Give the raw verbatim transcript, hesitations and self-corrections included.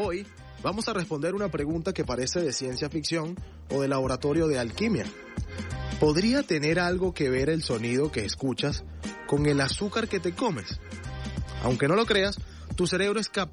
Hoy vamos a responder una pregunta que parece de ciencia ficción o de laboratorio de alquimia. ¿Podría tener algo que ver el sonido que escuchas con el azúcar que te comes? Aunque no lo creas, tu cerebro es capaz